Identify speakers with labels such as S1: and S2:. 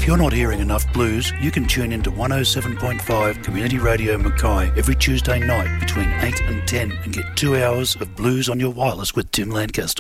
S1: you're not hearing enough blues, you can tune into 107.5 Community Radio Mackay every Tuesday night between 8 and 10 and get 2 hours of blues on your wireless with Tim Lancaster.